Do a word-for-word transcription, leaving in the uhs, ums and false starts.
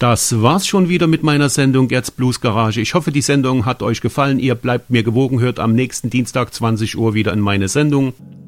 Das war's schon wieder mit meiner Sendung Gerds Blues Garage. Ich hoffe, die Sendung hat euch gefallen. Ihr bleibt mir gewogen, hört am nächsten Dienstag zwanzig Uhr wieder in meine Sendung.